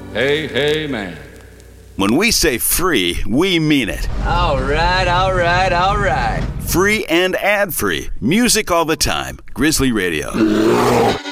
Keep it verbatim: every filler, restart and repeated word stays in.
Hey, hey, man. When we say free, we mean it. All right, all right, all right. Free and ad-free. Music all the time. Grizzly Radio.